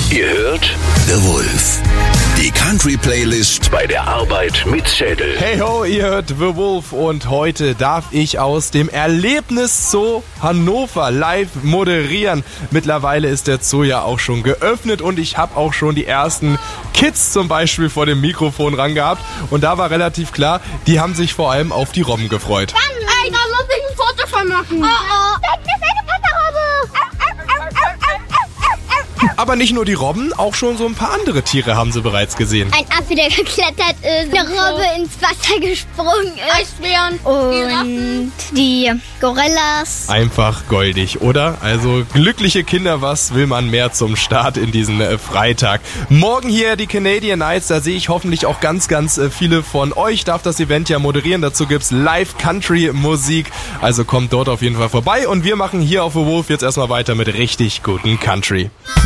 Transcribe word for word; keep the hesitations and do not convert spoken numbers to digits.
Ihr hört The Wolf. Die Country-Playlist bei der Arbeit mit Schädel. Hey ho, ihr hört The Wolf und heute darf ich aus dem Erlebnis Zoo Hannover live moderieren. Mittlerweile ist der Zoo ja auch schon geöffnet und ich habe auch schon die ersten Kids zum Beispiel vor dem Mikrofon rangehabt. Und da war relativ klar, die haben sich vor allem auf die Robben gefreut. Ey, da muss ich ein Foto von machen. Oh, oh. Das ist eine Pantherrobbe. Aber nicht nur die Robben, auch schon so ein paar andere Tiere haben sie bereits gesehen. Ein Affe, der geklettert ist, eine Robbe ins Wasser gesprungen ist. Eisbären, und die Gorillas. Einfach goldig, oder? Also glückliche Kinder, was will man mehr zum Start in diesen äh, Freitag? Morgen hier die Canadian Nights, da sehe ich hoffentlich auch ganz, ganz äh, viele von euch. Darf das Event ja moderieren, dazu gibt's Live-Country-Musik. Also kommt dort auf jeden Fall vorbei und wir machen hier auf The Wolf jetzt erstmal weiter mit richtig guten Country.